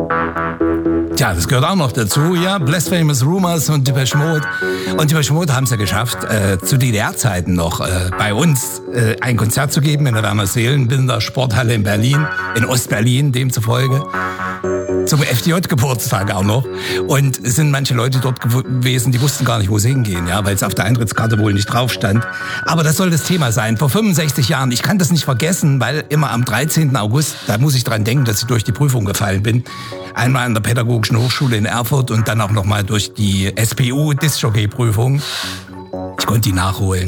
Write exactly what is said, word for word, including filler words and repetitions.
Tja, das gehört auch noch dazu, ja. Blasphemous Rumors und Depeche Mode. Und Depeche Mode haben es ja geschafft, äh, zu D D R-Zeiten noch äh, bei uns äh, ein Konzert zu geben in der Werner-Seelenbinder Sporthalle in Berlin, in Ostberlin demzufolge. Zum F D J-Geburtstag auch noch. Und es sind manche Leute dort gewesen, die wussten gar nicht, wo sie hingehen, ja, weil es auf der Eintrittskarte wohl nicht drauf stand. Aber das soll das Thema sein. Vor fünfundsechzig Jahren, ich kann das nicht vergessen, weil immer am dreizehnten August, da muss ich dran denken, dass ich durch die Prüfung gefallen bin. Einmal an der Pädagogischen Hochschule in Erfurt und dann auch nochmal durch die S P U-Disc-Jockey-Prüfung. Ich konnte die nachholen.